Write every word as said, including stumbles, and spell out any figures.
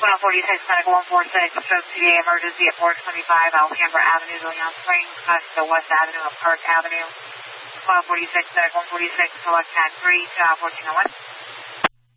twelve forty-six, medical one four six, stroke C D A emergency at four twenty-five Alhambra Avenue, Leon Springs, west to West Avenue of Park Avenue. twelve forty-six, medical one forty-six, select tag three, uh, fourteen oh one.